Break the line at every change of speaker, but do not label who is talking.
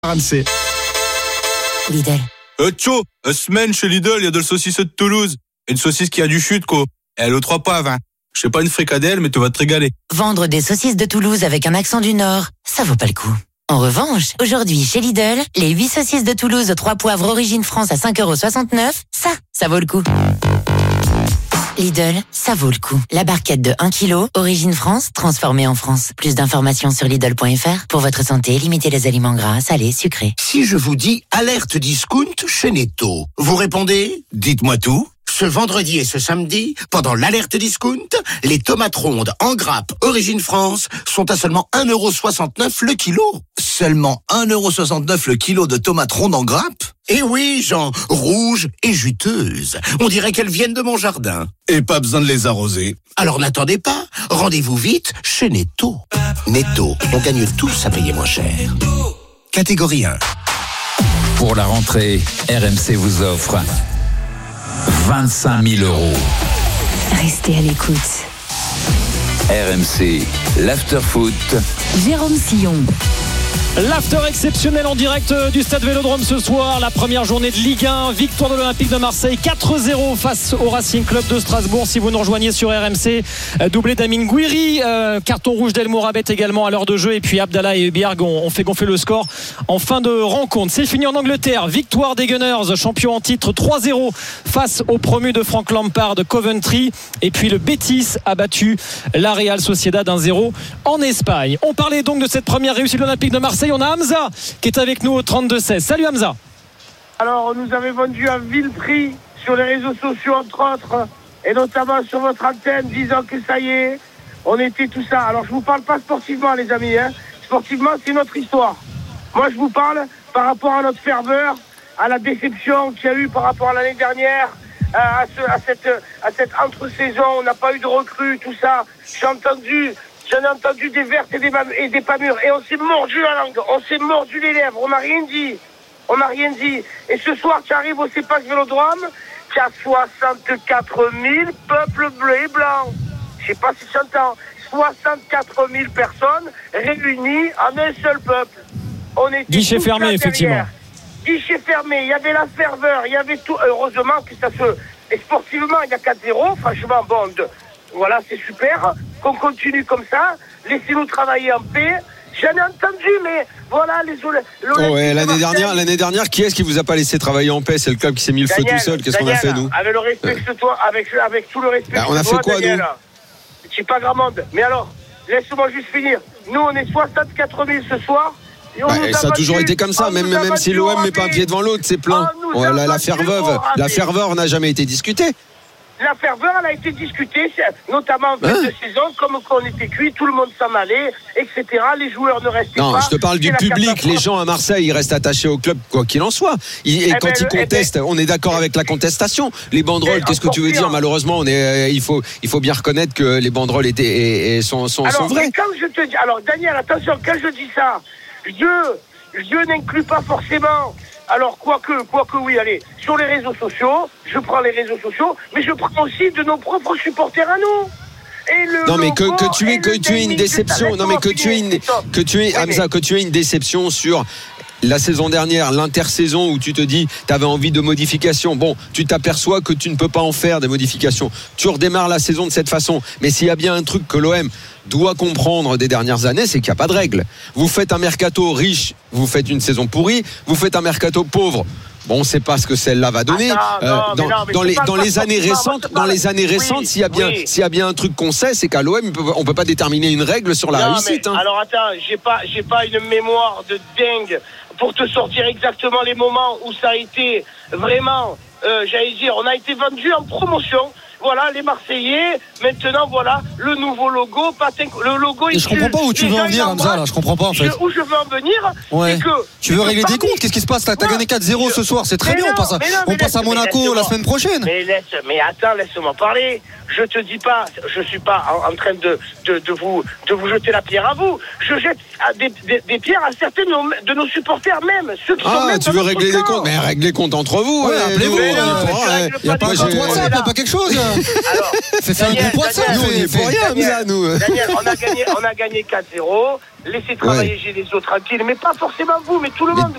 RMC.
Lidl.
Tcho, semaine chez Lidl, il y a de la saucisse de Toulouse. Une saucisse qui a du chute, quoi. Et elle est aux 3 poivres, hein. Je sais pas une fricadelle, mais tu vas te régaler.
Vendre des saucisses de Toulouse avec un accent du Nord, ça vaut pas le coup. En revanche, aujourd'hui chez Lidl, les 8 saucisses de Toulouse aux 3 poivres origine France à 5,69€, ça vaut le coup. Lidl, ça vaut le coup. La barquette de 1 kg, origine France, transformée en France. Plus d'informations sur Lidl.fr. Pour votre santé, limitez les aliments gras, salés, sucrés.
Si je vous dis alerte discount chez Netto, vous répondez ? Dites-moi tout. Ce vendredi et ce samedi, pendant l'alerte discount, les tomates rondes en grappe origine France sont à seulement 1,69€ le kilo.
Seulement 1,69€ le kilo de tomates rondes en grappe ?
Eh oui, Jean, rouges et juteuses. On dirait qu'elles viennent de mon jardin.
Et pas besoin de les arroser.
Alors n'attendez pas, rendez-vous vite chez Netto. Netto, on gagne tous à payer moins cher. Catégorie 1.
Pour la rentrée, RMC vous offre 25 000 €.
Restez à l'écoute.
RMC, l'after-foot.
Jérôme Sillon.
L'after exceptionnel en direct du Stade Vélodrome ce soir. La première journée de Ligue 1. Victoire de l'Olympique de Marseille 4-0 face au Racing Club de Strasbourg. Si vous nous rejoignez sur RMC, doublé d'Amine Gouiri, carton rouge d'El Mourabet également à l'heure de jeu. Et puis Abdallah et Biarg ont fait gonfler le score en fin de rencontre. C'est fini en Angleterre. Victoire des Gunners, champion en titre 3-0 face au promu de Frank Lampard de Coventry. Et puis le Betis a battu la Real Sociedad 1-0 en Espagne. On parlait donc de cette première réussite de l'Olympique de Marseille. On a Hamza qui est avec nous au 32-16. Salut Hamza.
Alors, on nous avait vendu un vil prix sur les réseaux sociaux, entre autres, et notamment sur votre antenne, disant que ça y est, on était tout ça. Alors, je vous parle pas sportivement, les amis. Sportivement, c'est notre histoire. Moi, je vous parle par rapport à notre ferveur, à la déception qu'il y a eu par rapport à l'année dernière, à cette entre-saison. On n'a pas eu de recrues, tout ça. J'en ai entendu des vertes et des pas mûres. Et on s'est mordu la langue. On s'est mordu les lèvres. On n'a rien dit. Et ce soir, tu arrives au CEPAC Vélodrome, tu as 64 000 peuples bleus et blancs. Je sais pas si tu entends. 64 000 personnes réunies en un seul peuple. On était
guichet fermé, effectivement.
Guichet fermé. Il y avait la ferveur. Il y avait tout. Heureusement que ça se... Et sportivement, il y a 4-0. Franchement, bon... Voilà, c'est super, qu'on continue comme ça, laissez-nous travailler en paix. J'en ai entendu, mais voilà,
l'année dernière, qui est-ce qui vous a pas laissé travailler en paix ? C'est le club qui s'est mis le feu tout seul. Qu'est-ce qu'on a fait, nous ?
Avec le respect que toi, avec tout le respect
on a fait quoi,
Daniel,
nous ?
C'est pas grand monde. Mais alors, laisse-moi juste finir. Nous, on est 64 000 ce soir.
Et ça a toujours été comme ça, même si l'OM met pas un pied devant l'autre, c'est plein. La ferveur n'a jamais été discutée.
La ferveur, elle a été discutée, notamment en fin de saison, comme qu'on était cuit, tout le monde s'en allait, etc. Les joueurs ne restaient pas.
Non, je te parle du public. Les gens à Marseille, ils restent attachés au club, quoi qu'il en soit. Ils contestent, on est d'accord avec la contestation. Les banderoles, qu'est-ce que tu veux dire ? Malheureusement, il faut bien reconnaître que les banderoles sont vraies.
Mais quand je te dis, alors Daniel, attention, quand je dis ça, Dieu n'inclut pas forcément. Alors, quoique oui, allez, sur les réseaux sociaux, je prends les réseaux sociaux, mais je prends aussi de nos propres supporters à nous.
Non, mais que tu aies une déception, Hamza, que tu aies une déception sur la saison dernière, l'intersaison où tu te dis tu avais envie de modifications. Bon, tu t'aperçois que tu ne peux pas en faire des modifications. Tu redémarres la saison de cette façon. Mais s'il y a bien un truc que l'OM doit comprendre des dernières années, c'est qu'il n'y a pas de règles. Vous faites un mercato riche, vous faites une saison pourrie. Vous faites un mercato pauvre. Bon, on ne sait pas ce que celle-là va donner. Dans les années récentes, s'il y a bien un truc qu'on sait, c'est qu'à l'OM, on peut pas déterminer une règle sur la réussite.
Alors attends, j'ai pas une mémoire de dingue pour te sortir exactement les moments où ça a été vraiment, j'allais dire, on a été vendu en promotion. Voilà, les Marseillais, maintenant, voilà, le nouveau logo, le logo...
Et je comprends pas où tu veux en venir, Hamza, là, je comprends pas, en fait.
Où je veux en venir, c'est que...
Tu veux régler des comptes ? Qu'est-ce qui se passe là ? T'as gagné 4-0 ce soir, c'est très bien, on passe à Monaco la semaine prochaine.
Mais attends, laisse-moi parler. Je te dis pas, je suis pas en train de vous jeter la pierre à vous. Je jette des pierres à certains de nos supporters même. Ceux qui sont même
tu veux régler des comptes ? Mais règle les comptes entre vous.
Appelez-vous. Il n'y a pas de WhatsApp, il n'y a pas quelque chose.
Alors,
C'est un gros poisson.
Nous, on n'y est pour rien, Hamza, nous.
Daniel, on a gagné 4-0. Laissez travailler les autres tranquilles, mais pas forcément vous, mais tout le monde.